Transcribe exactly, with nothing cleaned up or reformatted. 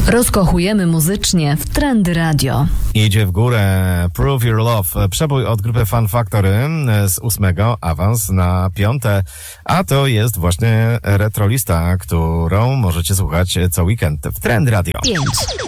Rozkochujemy muzycznie w Trendy Radio. Idzie w górę Prove Your Love. Przebój od grupy Fun Factory z ósmego, awans na piąte. A to jest właśnie retrolista, którą możecie słuchać co weekend w Trendy Radio. pięć.